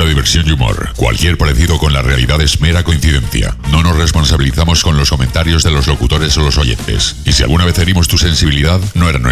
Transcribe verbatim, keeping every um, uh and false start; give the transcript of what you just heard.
diversión y humor. Cualquier parecido con la realidad es mera coincidencia. No nos responsabilizamos con los comentarios de los locutores o los oyentes. Y si alguna vez herimos tu sensibilidad, no era nuestra